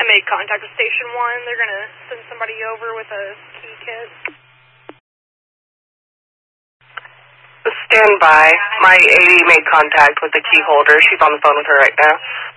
I made contact with Station 1. They're going to send somebody over with a key kit. Stand by. My AD made contact with the key holder. She's on the phone with her right now.